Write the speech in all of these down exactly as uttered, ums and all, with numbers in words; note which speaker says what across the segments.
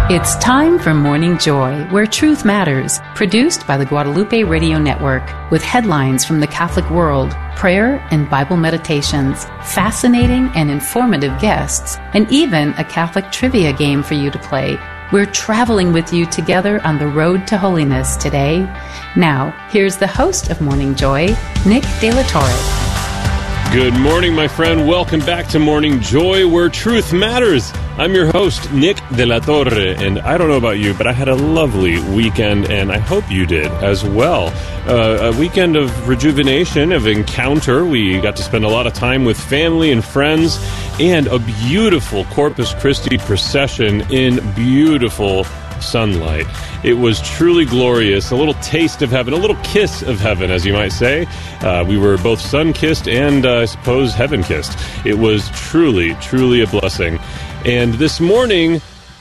Speaker 1: It's time for Morning Joy, where truth matters, produced by the Guadalupe Radio Network, with headlines from the Catholic world, prayer and Bible meditations, fascinating and informative guests, and even a Catholic trivia game for you to play. We're traveling with you together on the road to holiness today. Now, here's the host of Morning Joy, Nick De La Torre.
Speaker 2: Good morning, my friend. Welcome back to Morning Joy, where truth matters. I'm your host, Nick De La Torre, and I don't know about you, but I had a lovely weekend, and I hope you did as well. Uh, a weekend of rejuvenation, of encounter. We got to spend a lot of time with family and friends, and a beautiful Corpus Christi procession in beautiful sunlight. It was truly glorious, a little taste of heaven, a little kiss of heaven, as you might say. Uh, we were both sun-kissed and, uh, I suppose, heaven-kissed. It was truly, truly a blessing. And this morning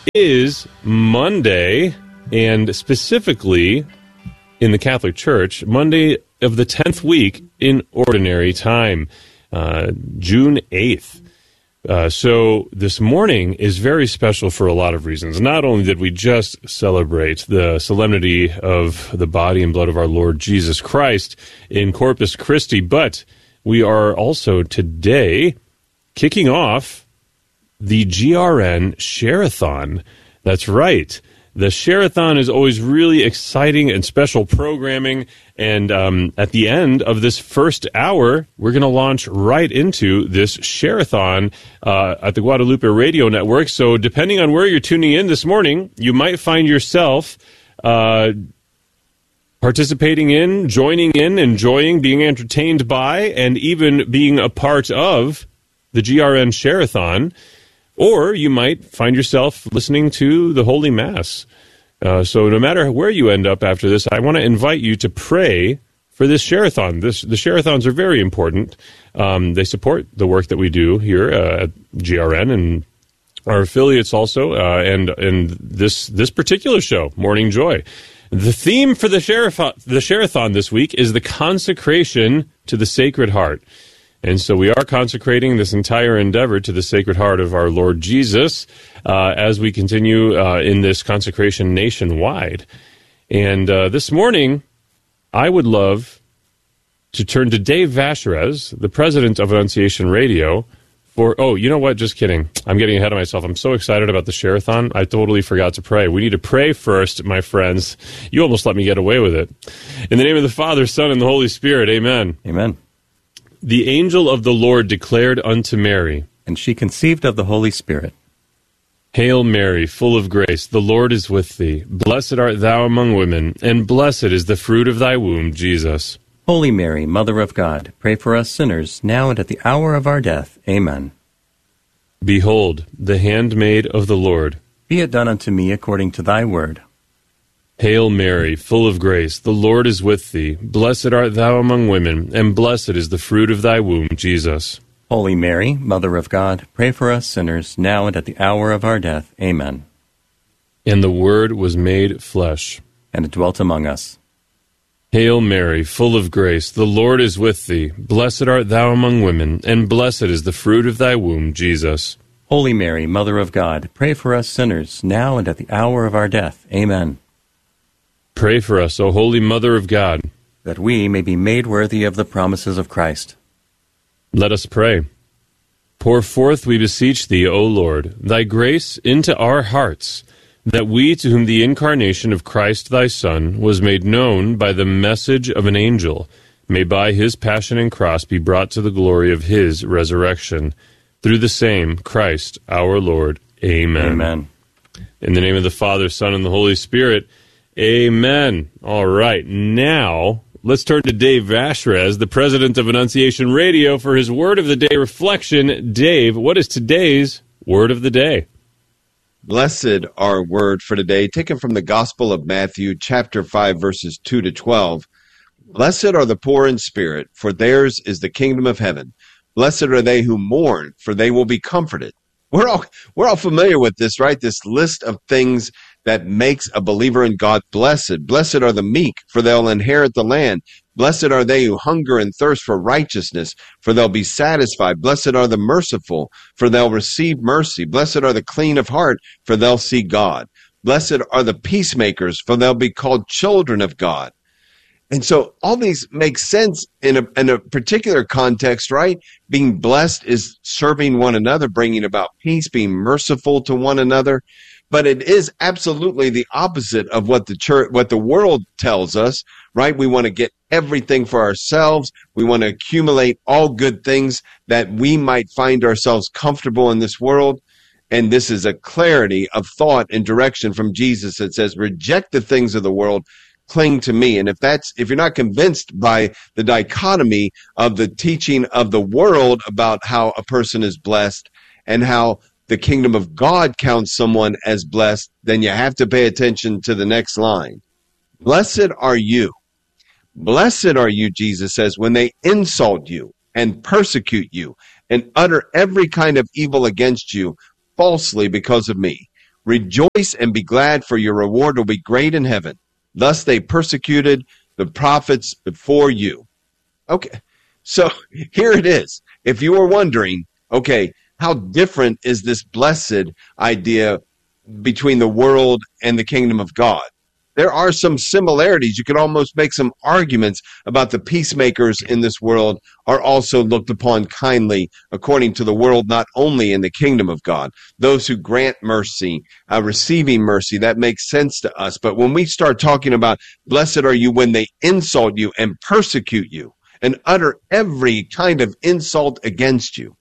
Speaker 2: is Monday, and specifically in the Catholic Church, Monday of the tenth week in Ordinary Time, uh, June eighth. Uh, so this morning is very special for a lot of reasons. Not only did we just celebrate the solemnity of the body and blood of our Lord Jesus Christ in Corpus Christi, but we are also today kicking off the G R N Share-a-thon. That's right. The Share-a-thon is always really exciting and special programming, and um, at the end of this first hour, we're going to launch right into this Share-a-thon uh, at the Guadalupe Radio Network. So depending on where you're tuning in this morning, you might find yourself uh, participating in, joining in, enjoying, being entertained by, and even being a part of the G R N Share-a-thon. Or you might find yourself listening to the Holy Mass. Uh, so no matter where you end up after this, I want to invite you to pray for this Share-a-thon. This, the Share-a-thons are very important. Um, they support the work that we do here uh, at G R N and our affiliates also, uh, and and this this particular show, Morning Joy. The theme for the Share-a-thon, the Share-a-thon this week is the consecration to the Sacred Heart. And so we are consecrating this entire endeavor to the Sacred Heart of our Lord Jesus uh, as we continue uh, in this consecration nationwide. And uh, this morning, I would love to turn to Dave Vacherez, the president of Annunciation Radio, for, oh, you know what? Just kidding. I'm getting ahead of myself. I'm so excited about the Share-a-thon. I totally forgot to pray. We need to pray first, my friends. You almost let me get away with it. In the name of the Father, Son, and the Holy Spirit, amen.
Speaker 3: Amen.
Speaker 2: The angel of the Lord declared unto Mary,
Speaker 3: and she conceived of the Holy Spirit.
Speaker 2: Hail Mary, full of grace, the Lord is with thee. Blessed art thou among women, and blessed is the fruit of thy womb, Jesus.
Speaker 3: Holy Mary, Mother of God, pray for us sinners, now and at the hour of our death. Amen.
Speaker 2: Behold, the handmaid of the Lord.
Speaker 3: Be it done unto me according to thy word.
Speaker 2: Hail Mary, full of grace, the Lord is with thee. Blessed art thou among women, and blessed is the fruit of thy womb, Jesus.
Speaker 3: Holy Mary, Mother of God, pray for us sinners, now and at the hour of our death. Amen.
Speaker 2: And the Word was made flesh,
Speaker 3: and it dwelt among us.
Speaker 2: Hail Mary, full of grace, the Lord is with thee. Blessed art thou among women, and blessed is the fruit of thy womb, Jesus.
Speaker 3: Holy Mary, Mother of God, pray for us sinners, now and at the hour of our death. Amen.
Speaker 2: Pray for us, O Holy Mother of God,
Speaker 3: that we may be made worthy of the promises of Christ.
Speaker 2: Let us pray. Pour forth, we beseech thee, O Lord, thy grace into our hearts, that we, to whom the incarnation of Christ thy Son was made known by the message of an angel, may by his passion and cross be brought to the glory of his resurrection. Through the same Christ our Lord. Amen.
Speaker 3: Amen.
Speaker 2: In the name of the Father, Son, and the Holy Spirit, amen. All right, now let's turn to Dave Vacherez, the president of Annunciation Radio, for his Word of the Day reflection. Dave, what is today's Word of the Day?
Speaker 4: Blessed, our word for today, taken from the Gospel of Matthew, chapter five, verses two to twelve. Blessed are the poor in spirit, for theirs is the kingdom of heaven. Blessed are they who mourn, for they will be comforted. We're all, we're all familiar with this, right? This list of things that makes a believer in God blessed. Blessed are the meek, for they'll inherit the land. Blessed are they who hunger and thirst for righteousness, for they'll be satisfied. Blessed are the merciful, for they'll receive mercy. Blessed are the clean of heart, for they'll see God. Blessed are the peacemakers, for they'll be called children of God. And so all these make sense in a, in a particular context, right? Being blessed is serving one another, bringing about peace, being merciful to one another. But it is absolutely the opposite of what the church, what the world tells us, right? We want to get everything for ourselves. We want to accumulate all good things that we might find ourselves comfortable in this world. And this is a clarity of thought and direction from Jesus that says, reject the things of the world, cling to me. And if that's, if you're not convinced by the dichotomy of the teaching of the world about how a person is blessed and how the kingdom of God counts someone as blessed, then you have to pay attention to the next line. Blessed are you. Blessed are you, Jesus says, when they insult you and persecute you and utter every kind of evil against you falsely because of me. Rejoice and be glad, for your reward will be great in heaven. Thus they persecuted the prophets before you. Okay, so here it is. If you were wondering, okay, how different is this blessed idea between the world and the kingdom of God? There are some similarities. You could almost make some arguments about the peacemakers in this world are also looked upon kindly according to the world, not only in the kingdom of God. Those who grant mercy, uh, receiving mercy, that makes sense to us. But when we start talking about blessed are you when they insult you and persecute you and utter every kind of insult against you.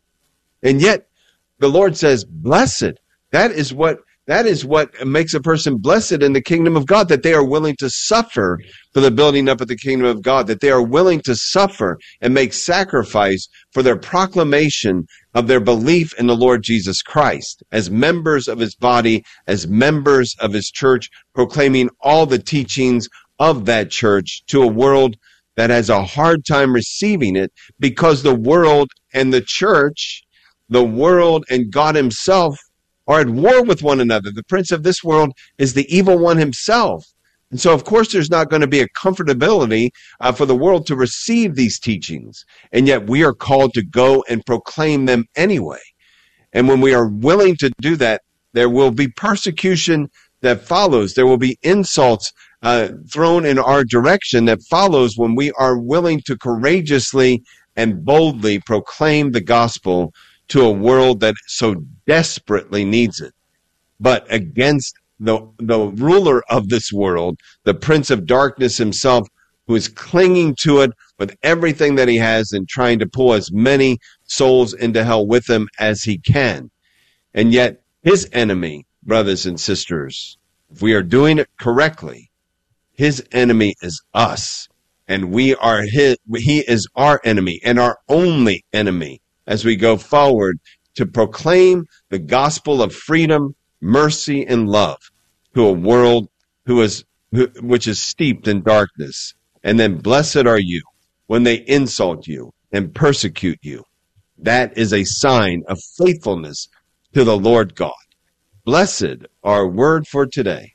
Speaker 4: And yet the Lord says, blessed. That is what That is what makes a person blessed in the kingdom of God, that they are willing to suffer for the building up of the kingdom of God, that they are willing to suffer and make sacrifice for their proclamation of their belief in the Lord Jesus Christ as members of his body, as members of his church, proclaiming all the teachings of that church to a world that has a hard time receiving it because the world and the church, the world and God himself are at war with one another. The prince of this world is the evil one himself. And so, of course, there's not going to be a comfortability uh, for the world to receive these teachings. And yet we are called to go and proclaim them anyway. And when we are willing to do that, there will be persecution that follows. There will be insults uh, thrown in our direction that follows when we are willing to courageously and boldly proclaim the gospel to a world that so desperately needs it. But against the, the ruler of this world, the prince of darkness himself, who is clinging to it with everything that he has and trying to pull as many souls into hell with him as he can. And yet his enemy, brothers and sisters, if we are doing it correctly, his enemy is us. And we are his, he is our enemy and our only enemy as we go forward to proclaim the gospel of freedom, mercy, and love to a world who is, who, which is steeped in darkness. And then blessed are you when they insult you and persecute you. That is a sign of faithfulness to the Lord God. Blessed, our word for today.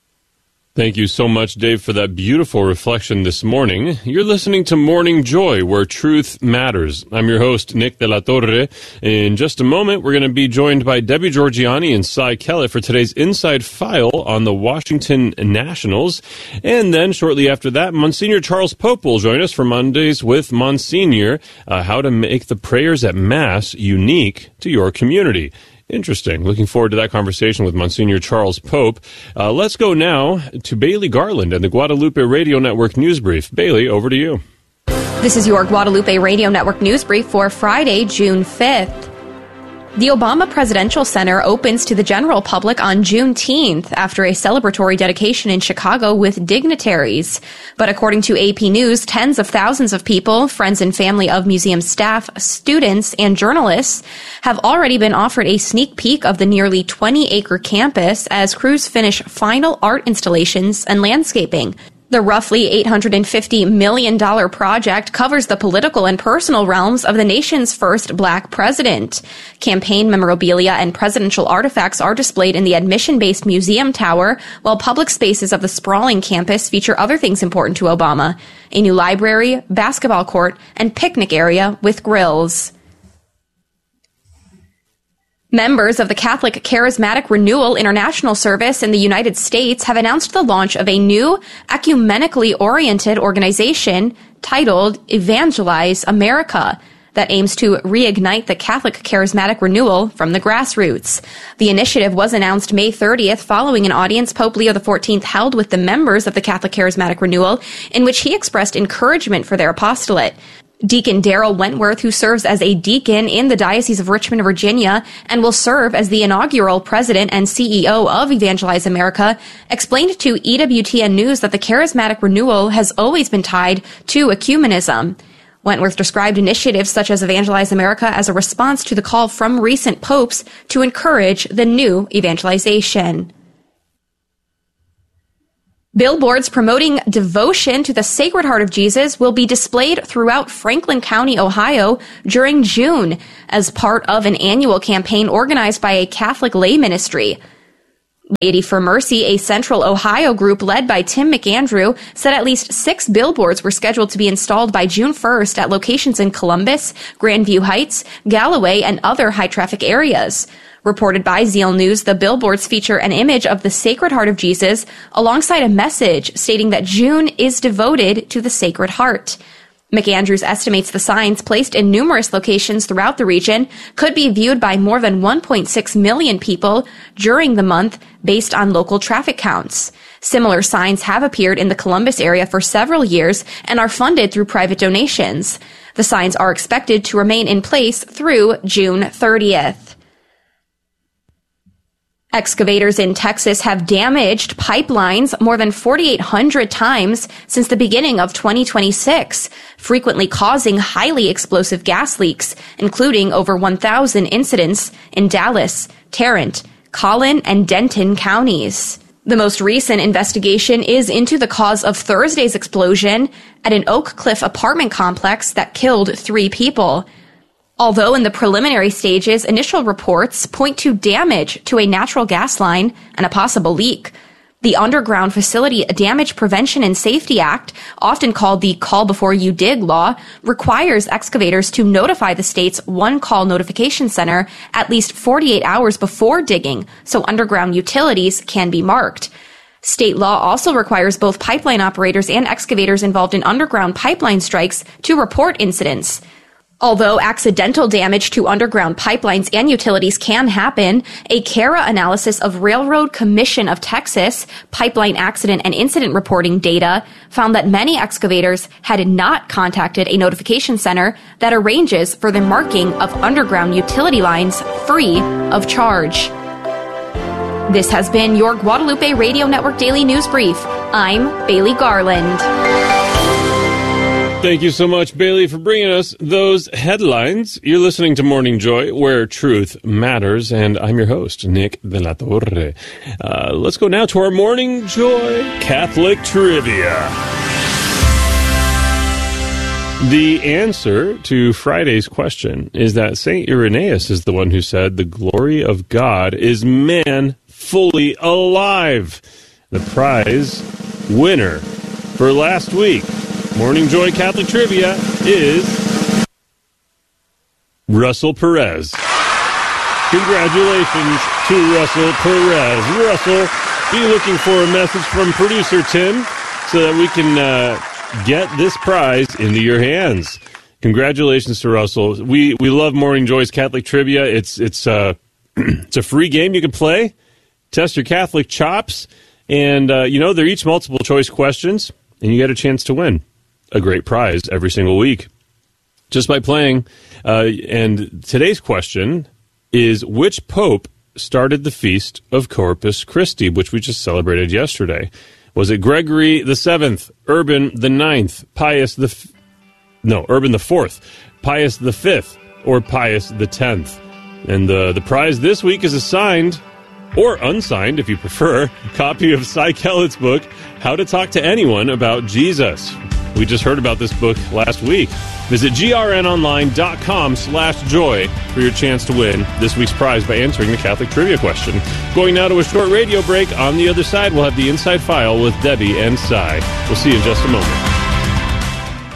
Speaker 2: Thank you so much, Dave, for that beautiful reflection this morning. You're listening to Morning Joy, where truth matters. I'm your host, Nick De La Torre. In just a moment, we're going to be joined by Debbie Georgiani and Cy Kellett for today's Inside File on the Washington Nationals. And then shortly after that, Monsignor Charles Pope will join us for Mondays with Monsignor, uh, how to make the prayers at Mass unique to your community. Interesting. Looking forward to that conversation with Monsignor Charles Pope. Uh, let's go now to Bailey Garland and the Guadalupe Radio Network News Brief. Bailey, over to you.
Speaker 5: This is your Guadalupe Radio Network News Brief for Friday, June fifth. The Obama Presidential Center opens to the general public on Juneteenth after a celebratory dedication in Chicago with dignitaries. But according to A P News, tens of thousands of people, friends and family of museum staff, students, and journalists have already been offered a sneak peek of the nearly twenty-acre campus as crews finish final art installations and landscaping. The roughly eight hundred fifty million dollars project covers the political and personal realms of the nation's first black president. Campaign memorabilia and presidential artifacts are displayed in the admission-based museum tower, while public spaces of the sprawling campus feature other things important to Obama: a new library, basketball court, and picnic area with grills. Members of the Catholic Charismatic Renewal International Service in the United States have announced the launch of a new ecumenically oriented organization titled Evangelize America that aims to reignite the Catholic charismatic renewal from the grassroots. The initiative was announced May thirtieth following an audience Pope Leo the fourteenth held with the members of the Catholic Charismatic Renewal, in which he expressed encouragement for their apostolate. Deacon Daryl Wentworth, who serves as a deacon in the Diocese of Richmond, Virginia, and will serve as the inaugural president and C E O of Evangelize America, explained to E W T N News that the charismatic renewal has always been tied to ecumenism. Wentworth described initiatives such as Evangelize America as a response to the call from recent popes to encourage the new evangelization. Billboards promoting devotion to the Sacred Heart of Jesus will be displayed throughout Franklin County, Ohio during June as part of an annual campaign organized by a Catholic lay ministry. Laity for Mercy, a Central Ohio group led by Tim McAndrew, said at least six billboards were scheduled to be installed by June first at locations in Columbus, Grandview Heights, Galloway, and other high-traffic areas. Reported by Zeal News, the billboards feature an image of the Sacred Heart of Jesus alongside a message stating that June is devoted to the Sacred Heart. McAndrews estimates the signs placed in numerous locations throughout the region could be viewed by more than one point six million people during the month based on local traffic counts. Similar signs have appeared in the Columbus area for several years and are funded through private donations. The signs are expected to remain in place through June thirtieth. Excavators in Texas have damaged pipelines more than forty-eight hundred times since the beginning of twenty twenty-six, frequently causing highly explosive gas leaks, including over one thousand incidents in Dallas, Tarrant, Collin, and Denton counties. The most recent investigation is into the cause of Thursday's explosion at an Oak Cliff apartment complex that killed three people. Although in the preliminary stages, initial reports point to damage to a natural gas line and a possible leak. The Underground Facility Damage Prevention and Safety Act, often called the Call Before You Dig law, requires excavators to notify the state's One Call Notification Center at least forty-eight hours before digging, so underground utilities can be marked. State law also requires both pipeline operators and excavators involved in underground pipeline strikes to report incidents. Although accidental damage to underground pipelines and utilities can happen, a CARA analysis of Railroad Commission of Texas pipeline accident and incident reporting data found that many excavators had not contacted a notification center that arranges for the marking of underground utility lines free of charge. This has been your Guadalupe Radio Network Daily News Brief. I'm Bailey Garland.
Speaker 2: Thank you so much, Bailey, for bringing us those headlines. You're listening to Morning Joy, where truth matters, and I'm your host, Nick de la Torre. Uh, let's go now to our Morning Joy Catholic Trivia. The answer to Friday's question is that Saint Irenaeus is the one who said the glory of God is man fully alive. The prize winner for last week, Morning Joy Catholic Trivia, is Russell Perez. Congratulations to Russell Perez. Russell, be looking for a message from producer Tim so that we can uh, get this prize into your hands. Congratulations to Russell. We we love Morning Joy's Catholic Trivia. It's it's uh, it's a free game you can play. Test your Catholic chops, and uh, you know they're each multiple choice questions, and you get a chance to win a great prize every single week just by playing. Uh, and today's question is, which pope started the feast of Corpus Christi, which we just celebrated yesterday? Was it Gregory the Seventh, Urban the Ninth, Pius the F- no Urban the Fourth, Pius the Fifth, or Pius the Tenth? And the the prize this week is a signed, or unsigned if you prefer, copy of Cy Kellett's book, How to Talk to Anyone About Jesus. We just heard about this book last week. Visit grnonline.com slash joy for your chance to win this week's prize by answering the Catholic Trivia question. Going now to a short radio break. On the other side, we'll have the Inside File with Debbie and Cy. We'll see you in just a moment.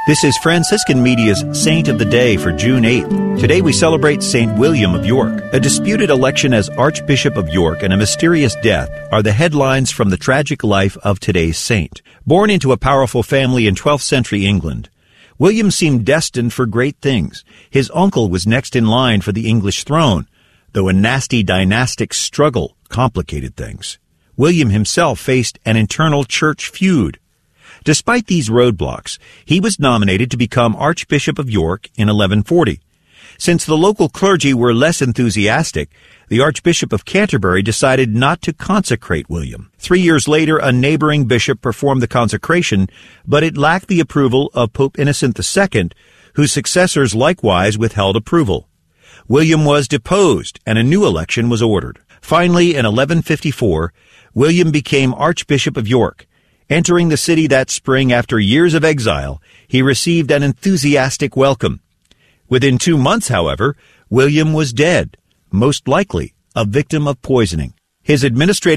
Speaker 6: This is Franciscan Media's Saint of the Day for June eighth. Today we celebrate Saint William of York. A disputed election as Archbishop of York and a mysterious death are the headlines from the tragic life of today's saint. Born into a powerful family in twelfth century England, William seemed destined for great things. His uncle was next in line for the English throne, though a nasty dynastic struggle complicated things. William himself faced an internal church feud. Despite these roadblocks, he was nominated to become Archbishop of York in eleven forty. Since the local clergy were less enthusiastic, the Archbishop of Canterbury decided not to consecrate William. Three years later, a neighboring bishop performed the consecration, but it lacked the approval of Pope Innocent the Second, whose successors likewise withheld approval. William was deposed, and a new election was ordered. Finally, in eleven fifty-four, William became Archbishop of York. Entering the city that spring after years of exile, he received an enthusiastic welcome. Within two months, however, William was dead, most likely a victim of poisoning. His administrative